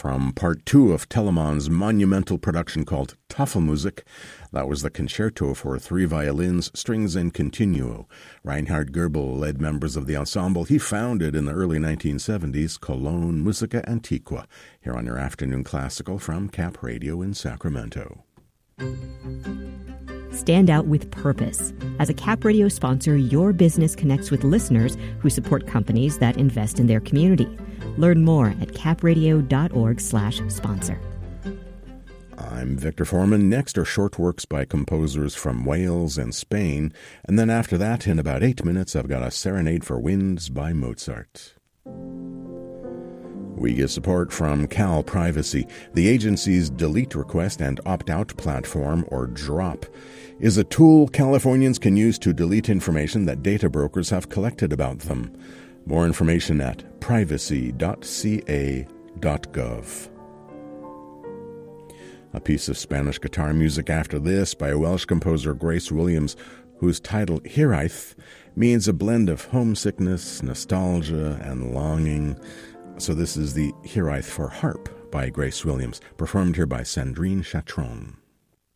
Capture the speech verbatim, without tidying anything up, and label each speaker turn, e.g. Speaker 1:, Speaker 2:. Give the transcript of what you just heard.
Speaker 1: From part two of Telemann's monumental production called Tafelmusik, that was the concerto for three violins, strings, and continuo. Reinhard Goebel led members of the ensemble he founded in the early nineteen seventies, Cologne Musica Antiqua, here on your afternoon classical from Cap Radio in Sacramento.
Speaker 2: Stand out with purpose. As a Cap Radio sponsor, your business connects with listeners who support companies that invest in their community. Learn more at capradio.org slash sponsor.
Speaker 1: I'm Victor Foreman. Next are short works by composers from Wales and Spain. And then after that, in about eight minutes, I've got a Serenade for Winds by Mozart. We get support from Cal Privacy. The agency's Delete Request and Opt-out platform, or DROP, is a tool Californians can use to delete information that data brokers have collected about them. More information at privacy dot c a dot gov. A piece of Spanish guitar music after this by Welsh composer Grace Williams, whose title Hiraeth means a blend of homesickness, nostalgia, and longing. So this is the Hiraeth for harp by Grace Williams, performed here by Sandrine Chatron.